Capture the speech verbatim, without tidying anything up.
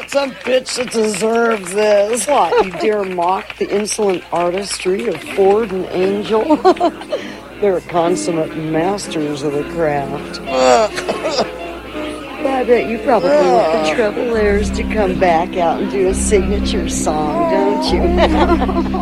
Some bitch that deserves this. What, you dare mock the insolent artistry of Ford and Angel? They're consummate masters of the craft. I bet you probably want the Treble Airs to come back out and do a signature song, don't you?